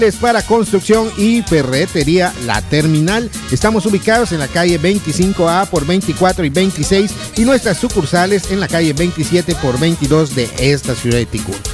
para construcción y ferretería La Terminal. Estamos ubicados en la calle 25A por 24 y 26 y nuestras sucursales en la calle 27 por 22 de esta ciudad de Ticún.